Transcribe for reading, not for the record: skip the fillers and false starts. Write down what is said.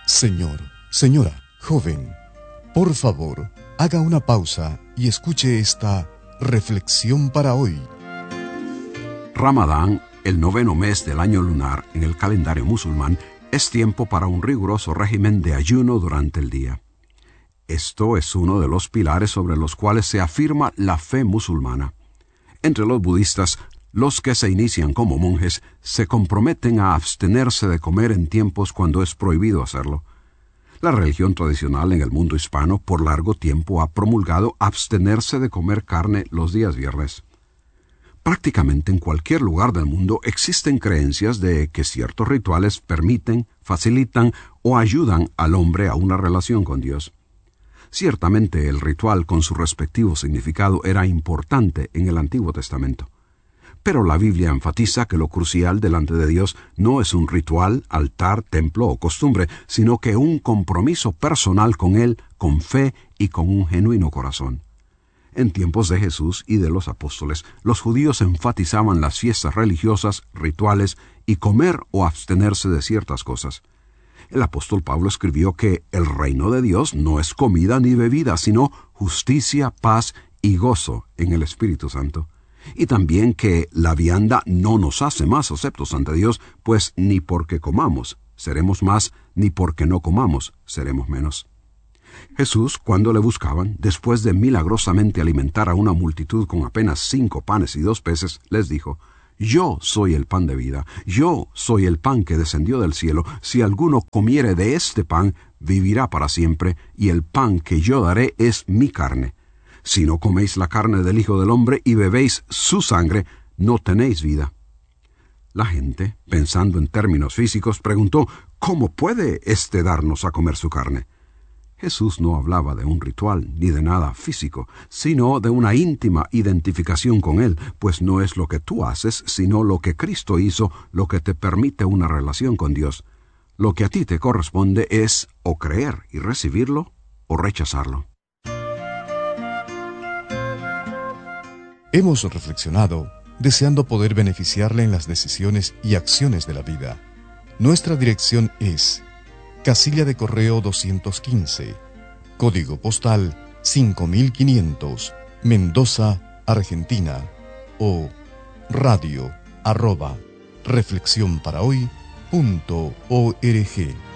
Señor, señora, joven, por favor, haga una pausa y escuche esta reflexión para hoy. Ramadán, el 9º mes del año lunar en el calendario musulmán, es tiempo para un riguroso régimen de ayuno durante el día. Esto es uno de los pilares sobre los cuales se afirma la fe musulmana. Entre los budistas, los que se inician como monjes se comprometen a abstenerse de comer en tiempos cuando es prohibido hacerlo. La religión tradicional en el mundo hispano por largo tiempo ha promulgado abstenerse de comer carne los días viernes. Prácticamente en cualquier lugar del mundo existen creencias de que ciertos rituales permiten, facilitan o ayudan al hombre a una relación con Dios. Ciertamente el ritual con su respectivo significado era importante en el Antiguo Testamento. Pero la Biblia enfatiza que lo crucial delante de Dios no es un ritual, altar, templo o costumbre, sino que un compromiso personal con Él, con fe y con un genuino corazón. En tiempos de Jesús y de los apóstoles, los judíos enfatizaban las fiestas religiosas, rituales y comer o abstenerse de ciertas cosas. El apóstol Pablo escribió que el reino de Dios no es comida ni bebida, sino justicia, paz y gozo en el Espíritu Santo. Y también que la vianda no nos hace más aceptos ante Dios, pues ni porque comamos seremos más, ni porque no comamos seremos menos. Jesús, cuando le buscaban, después de milagrosamente alimentar a una multitud con apenas 5 panes y 2 peces, les dijo: «Yo soy el pan de vida, yo soy el pan que descendió del cielo. Si alguno comiere de este pan, vivirá para siempre, y el pan que yo daré es mi carne. Si no coméis la carne del Hijo del Hombre y bebéis su sangre, no tenéis vida». La gente, pensando en términos físicos, preguntó: «¿Cómo puede éste darnos a comer su carne?». Jesús no hablaba de un ritual ni de nada físico, sino de una íntima identificación con Él, pues no es lo que tú haces, sino lo que Cristo hizo, lo que te permite una relación con Dios. Lo que a ti te corresponde es o creer y recibirlo o rechazarlo. Hemos reflexionado deseando poder beneficiarle en las decisiones y acciones de la vida. Nuestra dirección es Casilla de Correo 215, Código Postal 5500, Mendoza, Argentina, o radio@reflexionparahoy.org.